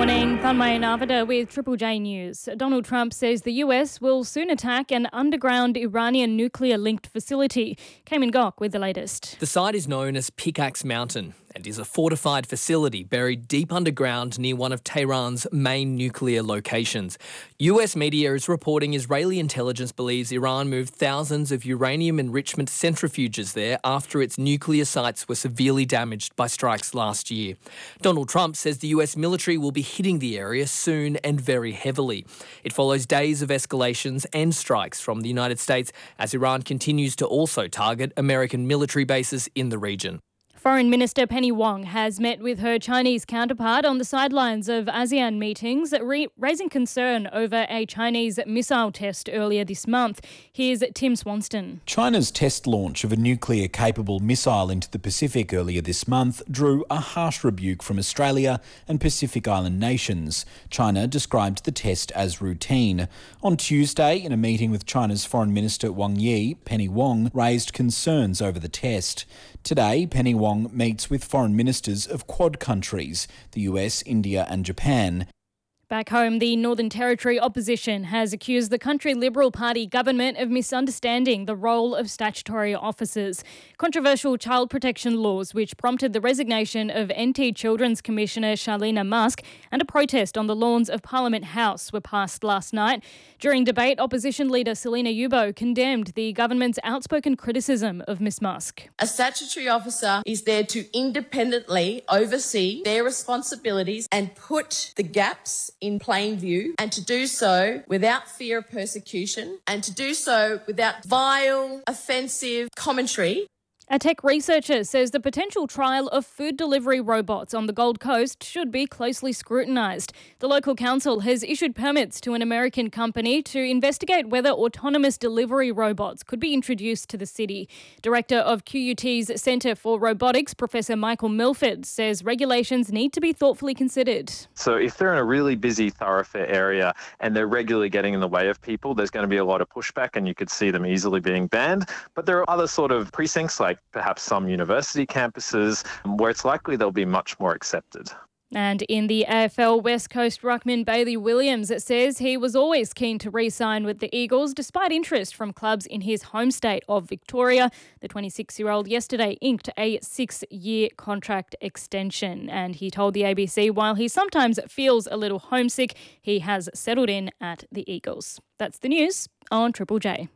morning, Thanmay Navada with Triple J News. Donald Trump says the US will soon attack an underground Iranian nuclear-linked facility. Cayman Gok with the latest. The site is known as Pickaxe Mountain and is a fortified facility buried deep underground near one of Tehran's main nuclear locations. US media is reporting Israeli intelligence believes Iran moved thousands of uranium enrichment centrifuges there after its nuclear sites were severely damaged by strikes last year. Donald Trump says the US military will be hitting the area soon and very heavily. It follows days of escalations and strikes from the United States as Iran continues to also target American military bases in the region. Foreign Minister Penny Wong has met with her Chinese counterpart on the sidelines of ASEAN meetings, raising concern over a Chinese missile test earlier this month. Here's Tim Swanston. China's test launch of a nuclear-capable missile into the Pacific earlier this month drew a harsh rebuke from Australia and Pacific Island nations. China described the test as routine. On Tuesday, in a meeting with China's Foreign Minister Wang Yi, Penny Wong raised concerns over the test. Today, Penny Wong meets with foreign ministers of Quad countries, the US, India and Japan. Back home, the Northern Territory opposition has accused the country Liberal Party government of misunderstanding the role of statutory officers. Controversial child protection laws, which prompted the resignation of NT Children's Commissioner Charlene Musk and a protest on the lawns of Parliament House, were passed last night. During debate, opposition leader Selina Yubo condemned the government's outspoken criticism of Ms Musk. A statutory officer is there to independently oversee their responsibilities and put the gaps in plain view, and to do so without fear of persecution and to do so without vile, offensive commentary. A tech researcher says the potential trial of food delivery robots on the Gold Coast should be closely scrutinised. The local council has issued permits to an American company to investigate whether autonomous delivery robots could be introduced to the city. Director of QUT's Centre for Robotics, Professor Michael Milford, says regulations need to be thoughtfully considered. So if they're in a really busy thoroughfare area and they're regularly getting in the way of people, there's going to be a lot of pushback and you could see them easily being banned. But there are other sort of precincts like perhaps some university campuses where it's likely they'll be much more accepted. And in the AFL, West Coast ruckman Bailey Williams says he was always keen to re-sign with the Eagles despite interest from clubs in his home state of Victoria. The 26-year-old yesterday inked a 6-year contract extension, and he told the ABC while he sometimes feels a little homesick, he has settled in at the Eagles. That's the news on Triple J.